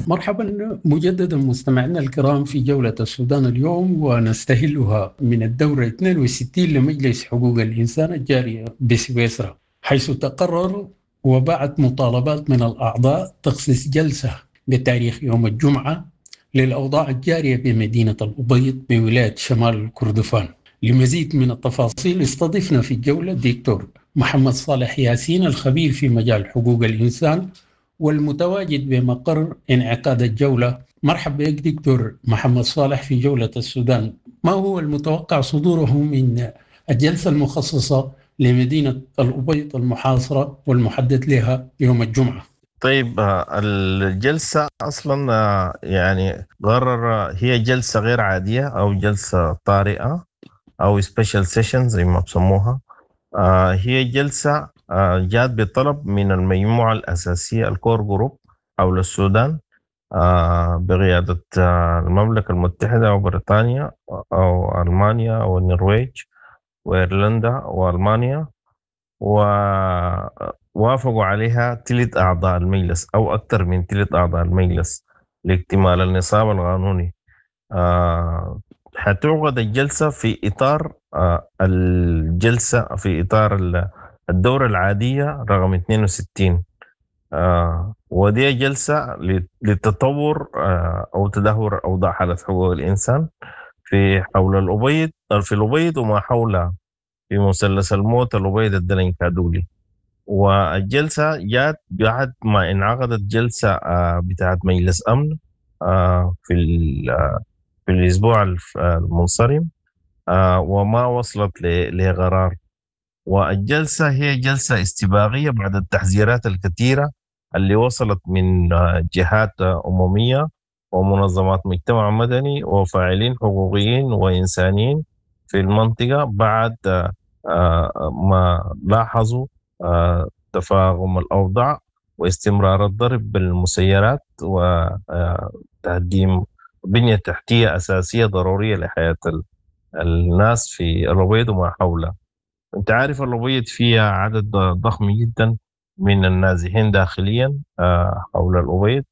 مرحبا مجددا مستمعينا الكرام في جولة السودان اليوم، ونستهلها من الدورة 62 لمجلس حقوق الإنسان الجارية بسويسرا، حيث تقرر وبعت مطالبات من الأعضاء تخصيص جلسة بتاريخ يوم الجمعة للأوضاع الجارية بمدينة الأبيض بولاية شمال كردفان. لمزيد من التفاصيل استضفنا في الجولة الدكتور محمد صالح ياسين، الخبير في مجال حقوق الإنسان والمتواجد بمقر انعقاد الجولة. مرحبا بك دكتور محمد صالح في جولة السودان. ما هو المتوقع صدوره من الجلسة المخصصة لمدينة الأبيض المحاصرة والمحدد لها يوم الجمعة؟ طيب، الجلسة أصلا يعني قرر هي جلسة غير عادية أو جلسة طارئة أو سبيشال سيشن زي ما بسموها. هي جلسة جات بطلب من المجموعة الأساسية الكور جروب حول السودان، بقيادة المملكة المتحدة وبريطانيا أو ألمانيا أو النرويج وإيرلندا وألمانيا، ووافقوا عليها 3 أعضاء المجلس أو أكثر من 3 أعضاء المجلس لاكتمال النصاب القانوني. حتعقد الجلسة في إطار الجلسة في إطار الدورة العادية رقم 62. ودي جلسة للتطور أو تدهور أوضاع حالة حقوق الإنسان في حول الأبيض، في الأبيض وما حولها في مثلث الموت الأبيض الدلن كادولي. والجلسة جات بعد ما انعقدت جلسة بتاعت مجلس أمن في في الأسبوع المنصرم، وما وصلت لقرار. والجلسة هي جلسة استباقية بعد التحذيرات الكثيرة اللي وصلت من جهات أممية ومنظمات مجتمع مدني وفاعلين حقوقيين وإنسانيين في المنطقة بعد ما لاحظوا تفاقم الأوضاع واستمرار الضرب بالمسيرات وتقديم بنية تحتية أساسية ضرورية لحياة الناس في الأبيض وما حوله. أنت عارف الأبيض فيها عدد ضخم جدا من النازحين داخليا حول الأبيض،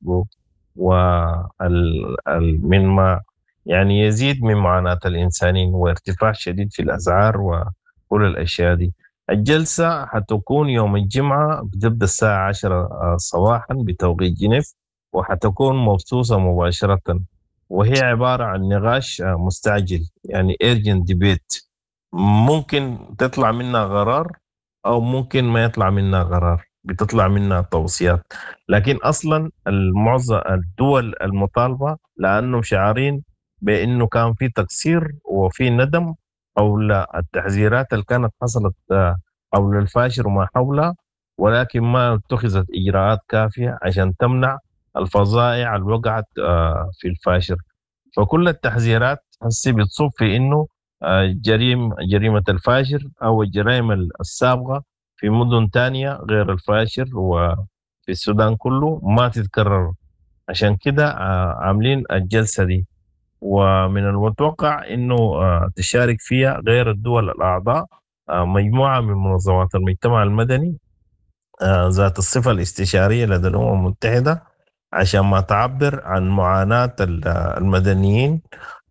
ومما يعني يزيد من معاناة الإنسانين وارتفاع شديد في الأسعار وكل الأشياء دي. الجلسة حتكون يوم الجمعة، بتبدأ الساعة 10 صباحا بتوقيت جنيف، وحتكون مبثوثة مباشرة، وهي عبارة عن نقاش مستعجل يعني urgent debate. ممكن تطلع منها قرار أو ممكن ما يطلع منها قرار، بتطلع منها توصيات. لكن أصلا المعظم الدول المطالبة لأنه شعارين بأنه كان في تقصير وفي ندم حول التحذيرات اللي كانت حصلت حول الفاشر وما حولها، ولكن ما اتخذت إجراءات كافية عشان تمنع الفظائع اللي وقعت في الفاشر. فكل التحذيرات هسه بتصب في إنه جريمة الفاشر أو الجرائم السابقة في مدن تانية غير الفاشر وفي السودان كله ما تتكرر. عشان كده عاملين الجلسة دي، ومن المتوقع إنه تشارك فيها غير الدول الأعضاء مجموعة من منظمات المجتمع المدني ذات الصفة الاستشارية لدى الأمم المتحدة، عشان ما تعبر عن معاناة المدنيين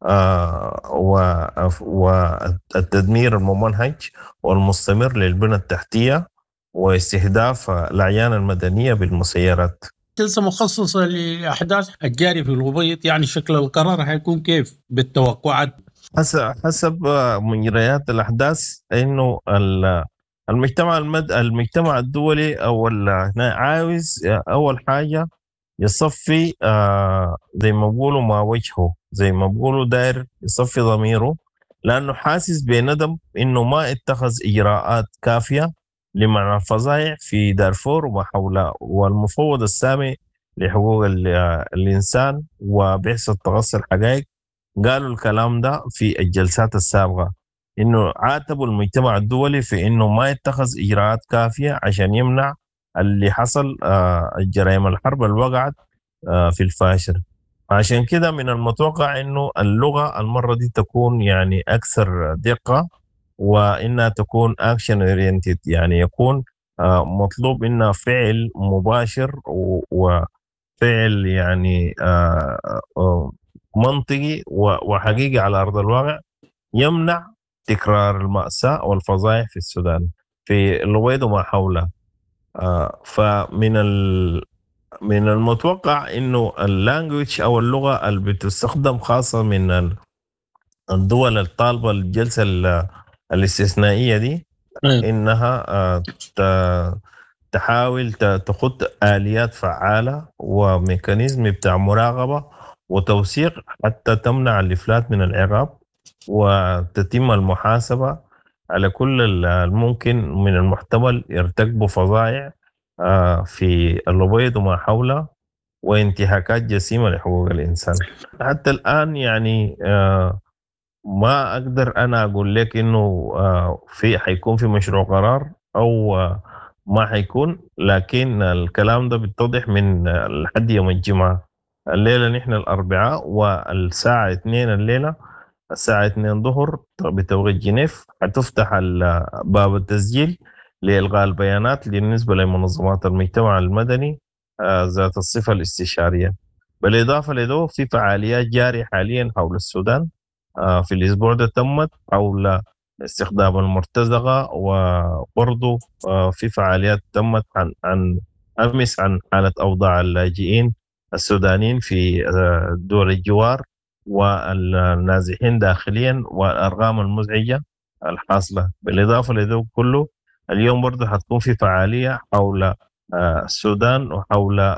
والتدمير الممنهج والمستمر للبنى التحتية واستهداف الأعيان المدنية بالمسيرات. جلسة مخصصة لأحداث الجارية في الأبيض، يعني شكل القرار هيكون كيف بالتوقعات؟ حسب مجريات الأحداث إنه المجتمع الدولي أو عاوز أول حاجة يصفي زي ما بقولوا ما وجهه، زي ما بقولوا داير يصفي ضميره، لأنه حاسس بندم إنه ما اتخذ إجراءات كافية لمنع الفظائع في دارفور وما حولها. والمفوض السامي لحقوق الإنسان وبعثة تقصي الحقائق قالوا الكلام ده في الجلسات السابقة، إنه عاتبوا المجتمع الدولي في إنه ما يتخذ إجراءات كافية عشان يمنع اللي حصل الجرائم الحرب اللي وقعت في الفاشر. عشان كده من المتوقع إنه اللغة المرة دي تكون يعني أكثر دقة، وإنها تكون action oriented، يعني يكون مطلوب إنها فعل مباشر فعل يعني منطقي وحقيقي على أرض الواقع يمنع تكرار المأساة والفظائع في السودان في الأبيض وما حوله. فمن من المتوقع انه اللانجوج او اللغه اللي بتستخدم خاصه من الدول الطالبه الجلسه الاستثنائيه دي انها تحاول تخط آليات فعالة وميكانيزم بتاع مراقبة وتوثيق حتى تمنع الإفلات من العقاب وتتم المحاسبة على كل الممكن من المحتمل يرتكبوا فظائع في الأبيض وما حوله وانتهاكات جسيمة لحقوق الإنسان. حتى الآن يعني ما أقدر أنا أقول لك إنه حيكون في مشروع قرار أو ما حيكون، لكن الكلام ده بيتضح من لحد يوم الجمعة. الليلة نحن الأربعاء والساعة 2 الليلة الساعة 2 ظهر بتوقيت جنيف حتفتح باب التسجيل لإلغاء البيانات بالنسبة لمنظمات المجتمع المدني ذات الصفة الاستشارية. بالإضافة لذلك في فعاليات جارية حاليا حول السودان. في الأسبوع ده تمت حول استخدام المرتزقة، وبرضو في فعاليات تمت عن أمس عن حالة أوضاع اللاجئين السودانيين في دول الجوار والنازحين داخليا والأرقام المزعجة الحاصلة. بالإضافة لذلك كله اليوم برضو حتكون في فعالية حول السودان وحول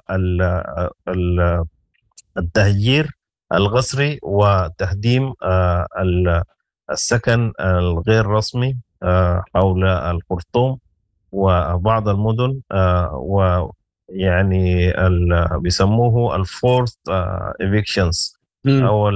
التهجير القسري وتهديم السكن الغير رسمي حول الخرطوم وبعض المدن، ويعني بيسموه الفورث evictions أو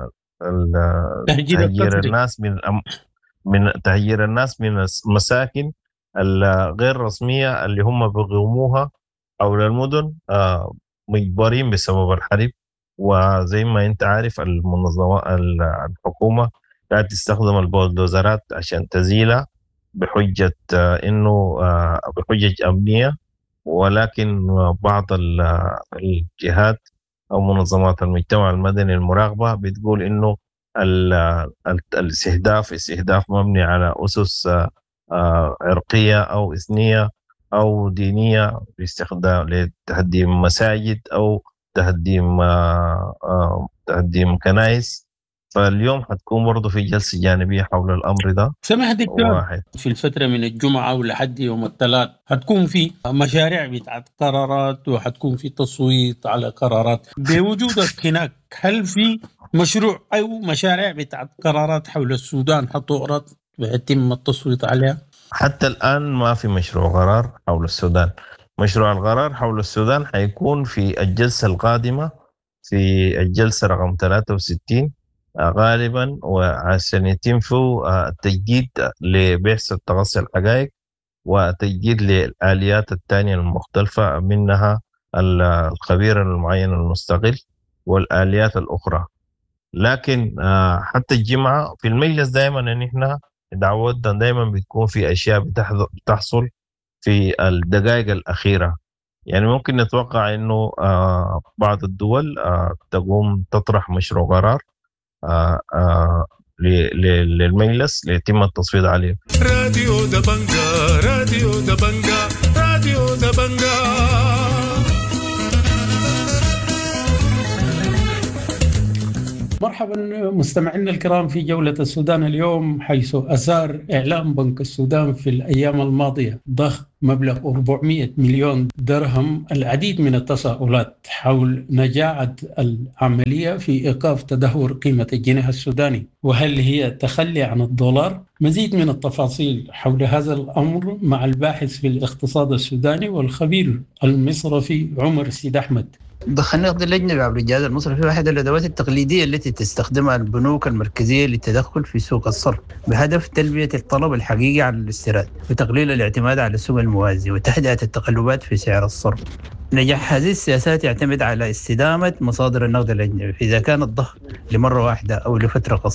تهجير الناس من تهجير الناس من المساكن الغير رسمية اللي هم بيقوموها حول المدن مجبرين بسبب الحرب. وزي ما انت عارف الحكومة قاعد تستخدم البولدوزرات عشان تزيلها بحجة انه بحجج امنية، ولكن بعض الجهات او منظمات المجتمع المدني المراقبة بتقول انه الاستهداف مبني على اسس عرقية او اثنية او دينية باستخدام لتهديم مساجد او تهديم كنائس. فاليوم حتكون برضه في جلسة جانبية حول الأمر ده. سمح دكتور، في الفترة من الجمعة ولحد يوم الثلاث حتكون في مشاريع بتاعت قرارات وحتكون في تصويت على قرارات. بوجودك هناك هل في مشروع أو مشاريع بتاعت قرارات حول السودان حتعرض ويتم التصويت عليها؟ حتى الآن ما في مشروع قرار حول السودان. مشروع القرار حول السودان حيكون في الجلسة القادمة، في الجلسة رقم 63 غالبا، وعشان يتم فيه التجديد لبحث التقصي الحقائق وتجديد للآليات الثانية المختلفة منها الخبير المعين المستقل والآليات الأخرى. لكن حتى الجمعة في المجلس دائما ان احنا دعوتنا دائما بتكون في اشياء بتحصل في الدقائق الأخيرة. يعني ممكن نتوقع انه بعض الدول تقوم تطرح مشروع قرار للمجلس ليتم التصويت عليه. راديو دبنجا راديو دبنجا راديو دبنجا. مرحبا مستمعينا الكرام في جولة السودان اليوم، حيث أثار إعلام بنك السودان في الأيام الماضية ضخ مبلغ 400 مليون درهم العديد من التساؤلات حول نجاعة العملية في إيقاف تدهور قيمة الجنيه السوداني، وهل هي تخلي عن الدولار؟ مزيد من التفاصيل حول هذا الأمر مع الباحث في الاقتصاد السوداني والخبير المصرفي عمر سيد أحمد. ضخ النقد الأجنبي عبر الجهاز المصرفي واحدة الأدوات التقليدية التي تستخدمها البنوك المركزية للتدخل في سوق الصرف بهدف تلبية الطلب الحقيقي على الاستيراد وتقليل الاعتماد على السوق الموازي وتهدئة التقلبات في سعر الصرف. نجاح هذه السياسات يعتمد على استدامة مصادر النقد الأجنبي إذا كان الضخ لمرة واحدة أو لفترة قصيرة.